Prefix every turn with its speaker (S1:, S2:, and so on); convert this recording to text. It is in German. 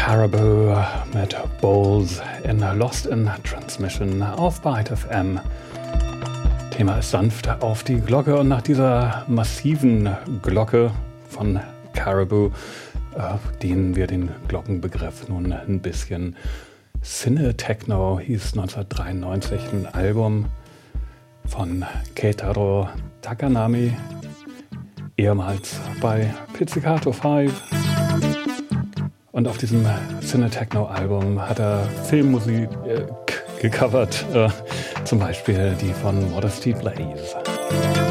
S1: Caribou mit Bowls in Lost in Transmission auf Byte FM. Thema ist sanft auf die Glocke, und nach dieser massiven Glocke von Caribou dienen wir den Glockenbegriff nun ein bisschen. Cine-Techno hieß 1993 ein Album von Keitaro Takanami, ehemals bei Pizzicato 5. Und auf diesem Cine-Techno-Album hat er Filmmusik gecovert, zum Beispiel die von Modesty Blaze.